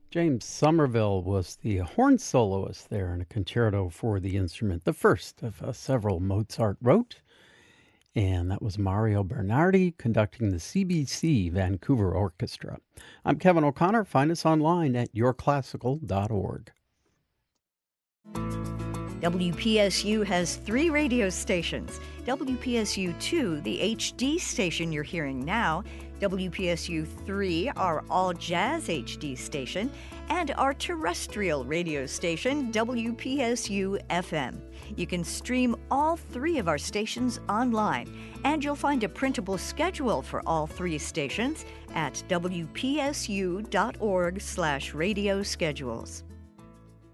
James Somerville was the horn soloist there in a concerto for the instrument, the first of several Mozart wrote. And that was Mario Bernardi conducting the CBC Vancouver Orchestra. I'm Kevin O'Connor. Find us online at yourclassical.org. WPSU has 3 radio stations. WPSU 2, the HD station you're hearing now, WPSU 3, our all jazz HD station, and our terrestrial radio station, WPSU FM. You can stream all 3 of our stations online, and you'll find a printable schedule for all 3 stations at wpsu.org/radio schedules.